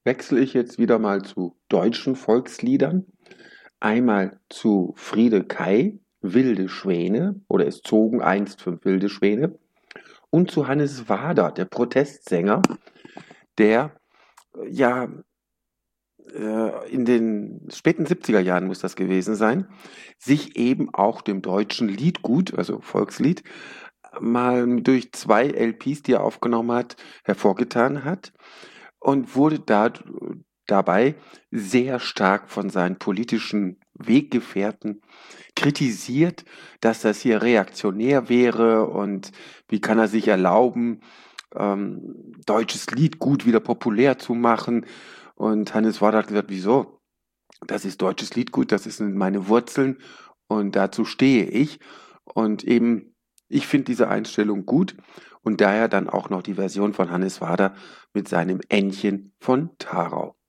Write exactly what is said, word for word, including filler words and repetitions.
wechsle ich jetzt wieder mal zu deutschen Volksliedern. Einmal zu Friede Kai, Wilde Schwäne oder Es zogen einst fünf wilde Schwäne. Und zu Hannes Wader, der Protestsänger, der äh, ja äh, in den späten siebziger Jahren muss das gewesen sein, sich eben auch dem deutschen Liedgut, also Volkslied, mal durch zwei L Ps, die er aufgenommen hat, hervorgetan hat und wurde da, dabei sehr stark von seinen politischen Weggefährten kritisiert, dass das hier reaktionär wäre und wie kann er sich erlauben, ähm, deutsches Liedgut wieder populär zu machen. Und Hannes Wader hat gesagt, wieso? Das ist deutsches Liedgut, das sind meine Wurzeln und dazu stehe ich. Und eben, ich finde diese Einstellung gut und daher dann auch noch die Version von Hannes Wader mit seinem Ännchen von Tharau.